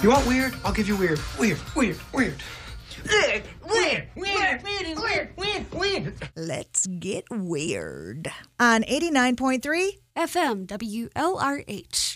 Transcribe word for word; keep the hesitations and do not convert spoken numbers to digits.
You want weird? I'll give you weird. Weird, weird, weird. Weird, weird, weird, weird, weird, weird, weird. Let's get weird. On eighty-nine point three F M W L R H.